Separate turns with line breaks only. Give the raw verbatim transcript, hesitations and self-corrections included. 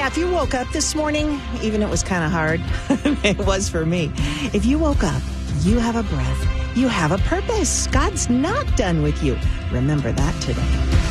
Yeah, if you woke up this morning, even it was kind of hard, it was for me. If you woke up, you have a breath, you have a purpose. God's not done with you. Remember that today.